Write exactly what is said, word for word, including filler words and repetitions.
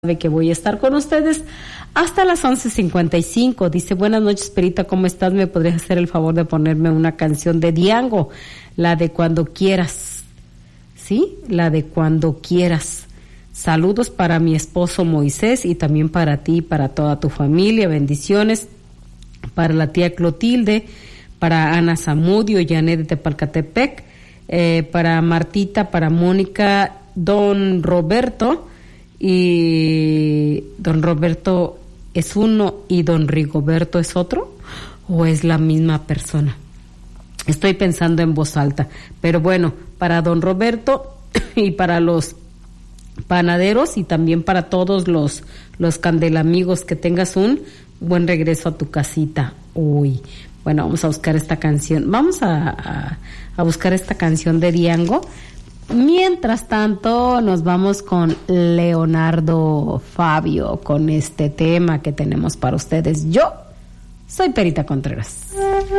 sabe que voy a estar con ustedes hasta las once cincuenta y cinco. Dice, buenas noches, Perita, ¿cómo estás? ¿Me podrías hacer el favor de ponerme una canción de Diango? La de Cuando Quieras. ¿Sí? La de Cuando Quieras. Saludos para mi esposo Moisés y también para ti y para toda tu familia. Bendiciones para la tía Clotilde, para Ana Zamudio, Janet de Tepalcatepec, eh, para Martita, para Mónica, don Roberto. Y don Roberto es uno y don Rigoberto es otro, o es la misma persona. Estoy pensando en voz alta, pero bueno, para don Roberto y para los panaderos y también para todos los los candelamigos, que tengas un buen regreso a tu casita hoy. Bueno, vamos a buscar esta canción, vamos a, a, a buscar esta canción de Diango. Mientras tanto, nos vamos con Leonardo Fabio, con este tema que tenemos para ustedes. Yo soy Perita Contreras.